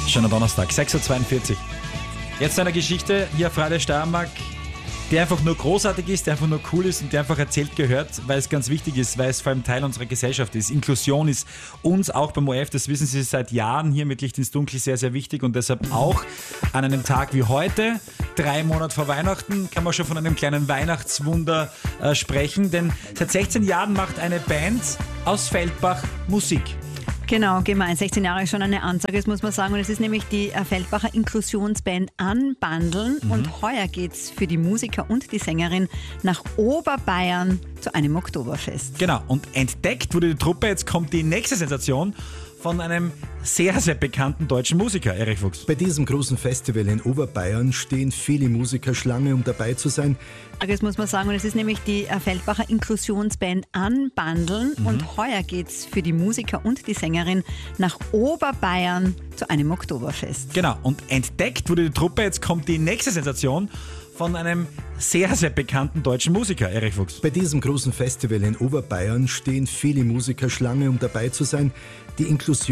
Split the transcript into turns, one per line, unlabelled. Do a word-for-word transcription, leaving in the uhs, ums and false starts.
Schöner Donnerstag, sechs Uhr zweiundvierzig. Jetzt eine Geschichte hier auf Radio Steiermark, die einfach nur großartig ist, die einfach nur cool ist und die einfach erzählt gehört, weil es ganz wichtig ist, weil es vor allem Teil unserer Gesellschaft ist. Inklusion ist uns auch beim O R F, das wissen Sie seit Jahren hier mit Licht ins Dunkel, sehr, sehr wichtig und deshalb auch an einem Tag wie heute, drei Monate vor Weihnachten, kann man schon von einem kleinen Weihnachtswunder äh, sprechen, denn seit sechzehn Jahren macht eine Band aus Feldbach Musik.
Genau, gemein. sechzehn Jahre ist schon eine Ansage, das muss man sagen. Und es ist nämlich die Feldbacher Inklusionsband Unbundeln. Mhm. Und heuer geht's für die Musiker und die Sängerin nach Oberbayern zu einem Oktoberfest.
Genau, und entdeckt wurde die Truppe. Jetzt kommt die nächste Sensation von einem sehr, sehr bekannten deutschen Musiker, Erich Fuchs.
Bei diesem großen Festival in Oberbayern stehen viele Musiker Schlange, um dabei zu sein.
Das muss man sagen. Und es ist nämlich die Feldbacher Inklusionsband Unbundeln. Mhm. Und heuer geht's für die Musiker und die Sängerin nach Oberbayern zu einem Oktoberfest.
Genau, und entdeckt wurde die Truppe. Jetzt kommt die nächste Sensation von einem sehr, sehr bekannten deutschen Musiker, Erich Fuchs.
Bei diesem großen Festival in Oberbayern stehen viele Musiker Schlange, um dabei zu sein. Die Inklusion